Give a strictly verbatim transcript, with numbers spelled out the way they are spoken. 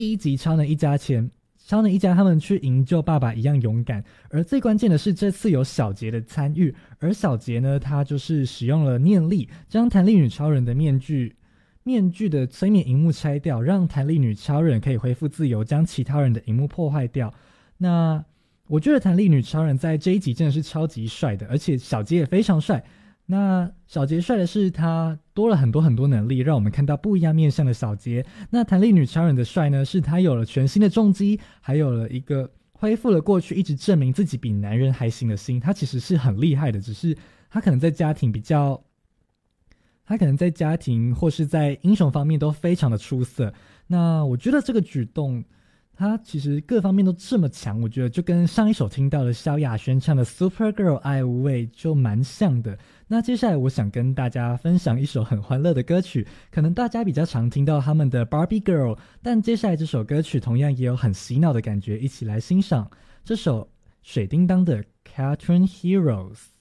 第一集超能一家前，超能一家他们去营救爸爸一样勇敢，而最关键的是这次有小杰的参与，而小杰呢，他就是使用了念力，将弹力女超人的面具面具的催眠荧幕拆掉，让弹力女超人可以恢复自由，将其他人的荧幕破坏掉。那我觉得弹力女超人在这一集真的是超级帅的，而且小杰也非常帅。那小杰帅的是他多了很多很多能力，让我们看到不一样面向的小杰。那弹力女超人的帅呢，是他有了全新的重击，还有了一个恢复了过去一直证明自己比男人还行的心。他其实是很厉害的，只是他可能在家庭比较他可能在家庭或是在英雄方面都非常的出色。那我觉得这个举动他其实各方面都这么强，我觉得就跟上一首听到的萧亚轩唱的 Supergirl 爱无畏就蛮像的。那接下来我想跟大家分享一首很欢乐的歌曲，可能大家比较常听到他们的 Barbie Girl， 但接下来这首歌曲同样也有很洗脑的感觉，一起来欣赏这首水叮当的 Cartoon Heroes。